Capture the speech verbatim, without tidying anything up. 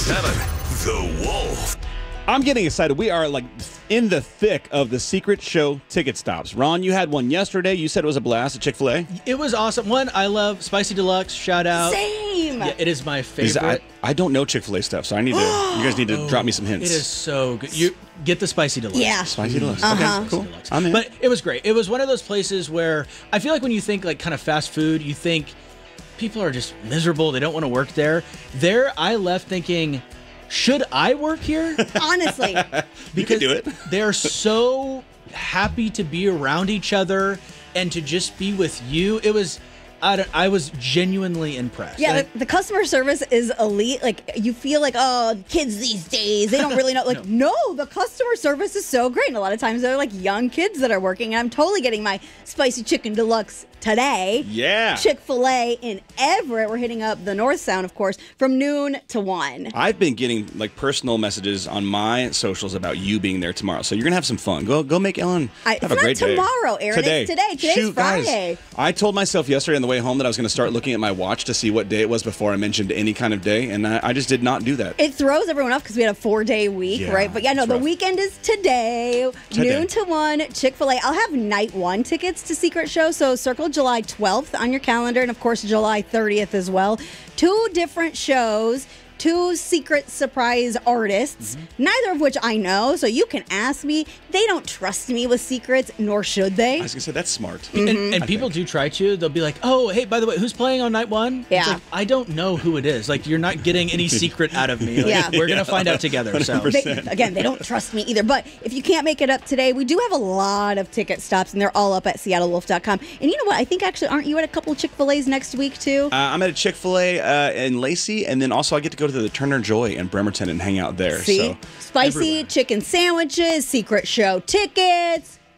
seven, The Wolf. I'm getting excited. We are like in the thick of the Secret Show ticket stops. Ron, you had one yesterday. You said it was a blast at Chick-fil-A. It was awesome. One, I love Spicy Deluxe. Shout out. Same. Yeah, it is my favorite. Is- I, I don't know Chick-fil-A stuff, so I need to. You guys need to drop me some hints. It is so good. You get the Spicy Deluxe. Yeah. Spicy Deluxe. Uh-huh. Okay, cool. Deluxe. I'm in. But it was great. It was one of those places where I feel like when you think like kind of fast food, you think people are just miserable. They don't want to work there. There, I left thinking, should I work here? Honestly. you can do it. They're so happy to be around each other and to just be with you. It was, I, don't, I was genuinely impressed. Yeah, And- the, the customer service is elite. Like, you feel like, oh, kids these days, they don't really know. Like, no. the customer service is so great. And a lot of times they're like young kids that are working. And I'm totally getting my Spicy Chicken Deluxe today. Yeah. Chick-fil-A in Everett. We're hitting up the North Sound, of course, from noon to one. I've been getting like personal messages on my socials about you being there tomorrow, so you're gonna have some fun. Go, go make Ellen I- have it's a great not day. tomorrow, Aaron. Today, It's today. Today's Shoot, Friday. Guys, I told myself yesterday on the way home that I was gonna start looking at my watch to see what day it was before I mentioned any kind of day, and I, I just did not do that. It throws everyone off because we had a four-day week, Yeah, right? But yeah, no, it's the rough. weekend is today, Today. noon to one, Chick-fil-A. I'll have night one tickets to Secret Show, so circle July twelfth on your calendar, and of course July thirtieth as well. Two different shows. Two secret surprise artists, Mm-hmm. neither of which I know, so you can ask me. They don't trust me with secrets, nor should they. I was gonna say that's smart. And, and I people think. do try to. They'll be like, "Oh, hey, by the way, who's playing on night one?" It's Yeah. like, I don't know who it is. Like, you're not getting any secret out of me. Like, Yeah. we're gonna find out together. So They, again, they don't trust me either. But if you can't make it up today, we do have a lot of ticket stops, and they're all up at seattle wolf dot com. And you know what? I think actually, aren't you at a couple Chick-fil-A's next week too? Uh, I'm at a Chick-fil-A uh, in Lacey, and then also I get to go to the Turner Joy in Bremerton and hang out there. See? So Spicy everywhere. chicken sandwiches, Secret Show tickets.